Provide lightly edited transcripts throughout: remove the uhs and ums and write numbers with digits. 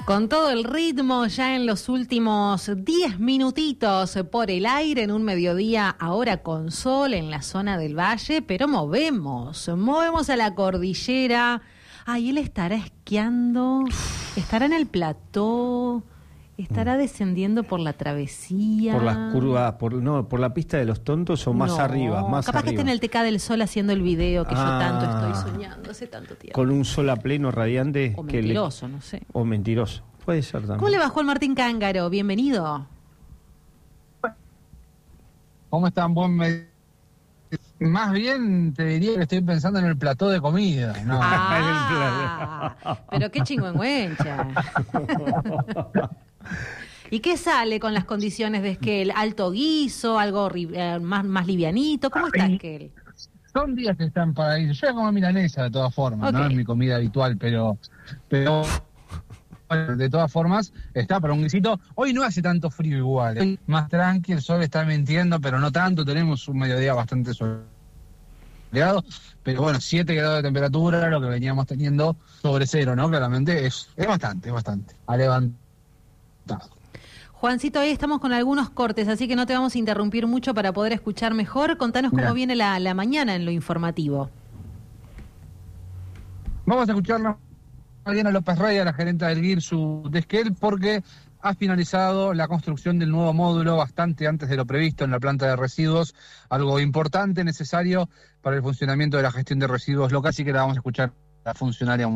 Con todo el ritmo ya en los últimos 10 minutitos por el aire en un mediodía, ahora con sol en la zona del valle, pero movemos a la cordillera. Ay, él estará esquiando, estará en el plató, estará descendiendo por la travesía. Por las curvas, por la pista de los tontos o más arriba, más capaz arriba. que esté en el TK del Sol haciendo el video que yo tanto estoy soñando hace tanto tiempo. Con un sol a pleno radiante. O mentiroso, no sé. O mentiroso, puede ser también. ¿Cómo le va Juan Martín Cángaro? Bienvenido. ¿Cómo están? Más bien te diría que estoy pensando en el plató de comida, ¿no? Pero qué chingüengüencha. ¿Y qué sale con las condiciones de Esquel? ¿Alto guiso? ¿Algo más livianito? ¿Cómo está Esquel? Son días que están para ir. Yo como milanesa de todas formas, Okay. No es mi comida habitual, pero bueno, de todas formas está para un guisito. Hoy no hace tanto frío igual, Hoy más tranqui, el sol está mintiendo, pero no tanto. Tenemos un mediodía bastante soleado, pero bueno, 7 grados de temperatura, lo que veníamos teniendo sobre cero, ¿no? Claramente es bastante. Ha levantado. Juancito, hoy estamos con algunos cortes, así que no te vamos a interrumpir mucho para poder escuchar mejor. Contanos cómo viene la mañana en lo informativo. Vamos a escucharla Mariana López Rey, la gerente del GIRSU de Esquel, porque ha finalizado la construcción del nuevo módulo bastante antes de lo previsto en la planta de residuos, algo importante, necesario para el funcionamiento de la gestión de residuos local, así que la vamos a escuchar a la funcionaria.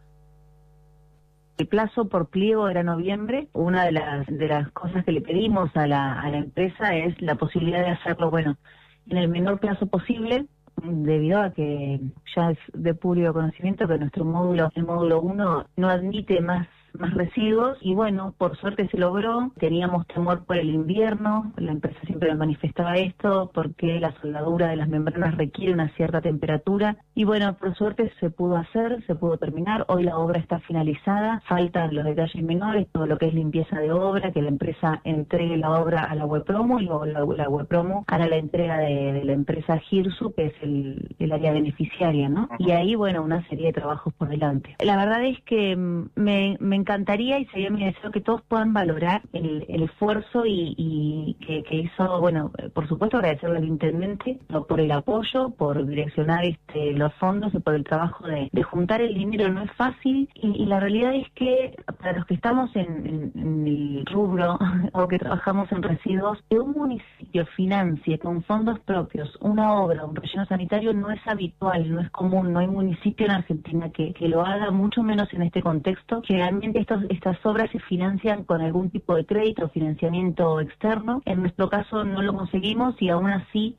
El plazo por pliego era noviembre. Una de las cosas que le pedimos a la empresa es la posibilidad de hacerlo, en el menor plazo posible, debido a que ya es de público conocimiento que nuestro módulo, el módulo 1, no admite más residuos y por suerte se logró. Teníamos temor por el invierno, la empresa siempre nos manifestaba esto porque la soldadura de las membranas requiere una cierta temperatura y por suerte se pudo hacer, se pudo terminar. Hoy la obra está finalizada, faltan los detalles menores, todo lo que es limpieza de obra, que la empresa entregue la obra a la Webpromo y luego la Webpromo hará la entrega de la empresa GIRSU, que es el área beneficiaria, ¿no? Y ahí, una serie de trabajos por delante. La verdad es que me encantaría y sería mi deseo que todos puedan valorar el esfuerzo y que hizo, por supuesto agradecerle al intendente por el apoyo, por direccionar los fondos y por el trabajo de juntar el dinero. No es fácil y la realidad es que para los que estamos en el rubro o que trabajamos en residuos, que un municipio financie con fondos propios una obra, un relleno sanitario, no es habitual, no es común, no hay municipio en Argentina que lo haga, mucho menos en este contexto. Generalmente estas obras se financian con algún tipo de crédito o financiamiento externo. En nuestro caso no lo conseguimos y aún así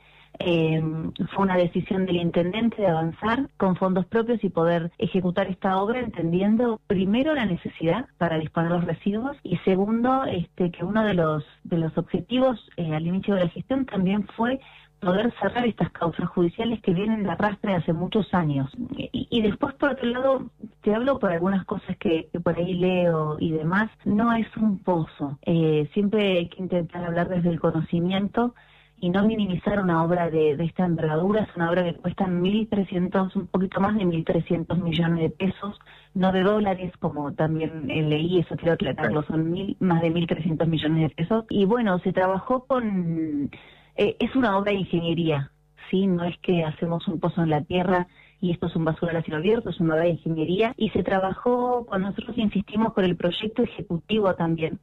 fue una decisión del intendente de avanzar con fondos propios y poder ejecutar esta obra, entendiendo primero la necesidad para disponer los residuos y segundo que uno de los objetivos al inicio de la gestión también fue poder cerrar estas causas judiciales que vienen de arrastre hace muchos años. Y después, por otro lado, te hablo por algunas cosas que por ahí leo y demás, no es un pozo. Siempre hay que intentar hablar desde el conocimiento y no minimizar una obra de esta envergadura. Es una obra que cuesta 1.300, un poquito más de 1.300 millones de pesos, no de dólares, como también leí, eso quiero aclararlo, son más de 1.300 millones de pesos. Y se trabajó con... es una obra de ingeniería, ¿sí? No es que hacemos un pozo en la tierra y esto es un basural a cielo abierto, es una obra de ingeniería y se trabajó, cuando nosotros insistimos, por el proyecto ejecutivo también.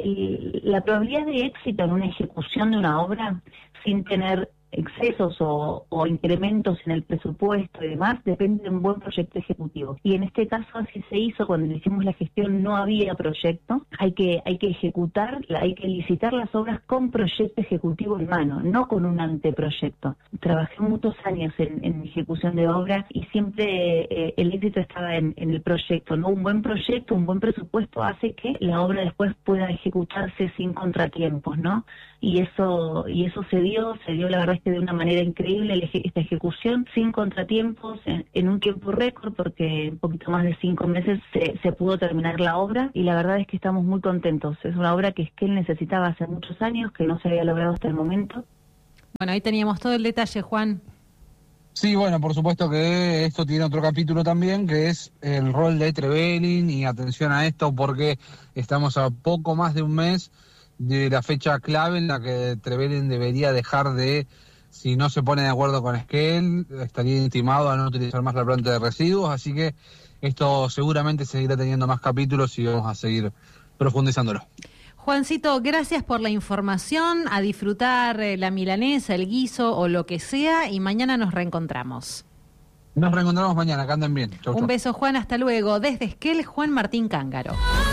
La probabilidad de éxito en una ejecución de una obra sin tener excesos o incrementos en el presupuesto y demás depende de un buen proyecto ejecutivo. Y en este caso así se hizo. Cuando hicimos la gestión no había proyecto, hay que ejecutar, hay que licitar las obras con proyecto ejecutivo en mano, no con un anteproyecto. Trabajé muchos años en ejecución de obra y siempre el éxito estaba en el proyecto, ¿no? Un buen proyecto, un buen presupuesto hace que la obra después pueda ejecutarse sin contratiempos, ¿no? Y eso se dio la verdad es que de una manera increíble esta ejecución, sin contratiempos, en un tiempo récord, porque en un poquito más de 5 meses se pudo terminar la obra y la verdad es que estamos muy contentos. Es una obra que Esquel necesitaba hace muchos años, que no se había logrado hasta el momento. Ahí teníamos todo el detalle, Juan. Sí, bueno, por supuesto que esto tiene otro capítulo también, que es el rol de Trevelin, y atención a esto porque estamos a poco más de un mes de la fecha clave en la que Trevelin debería dejar de, si no se pone de acuerdo con Esquel, estaría intimado a no utilizar más la planta de residuos, así que esto seguramente seguirá teniendo más capítulos y vamos a seguir profundizándolo. Juancito, gracias por la información, a disfrutar la milanesa, el guiso o lo que sea, y mañana nos reencontramos. Nos reencontramos mañana, que anden bien. Chau, Un chau. beso, Juan, hasta luego. Desde Esquel, Juan Martín Cángaro.